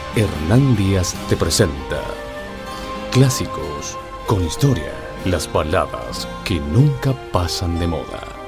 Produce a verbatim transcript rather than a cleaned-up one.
Hernán Díaz te presenta Clásicos con historia, las baladas que nunca pasan de moda.